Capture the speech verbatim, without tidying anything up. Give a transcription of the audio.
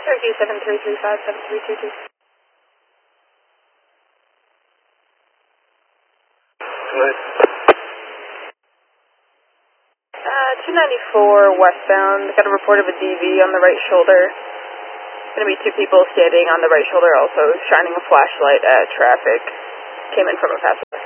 Cherokee seven three three five, seven three two two. Good. Uh, two ninety-four westbound. Got a report of a D V on the right shoulder. Going to be two people standing on the right shoulder also shining a flashlight at traffic. Came in from a passerby.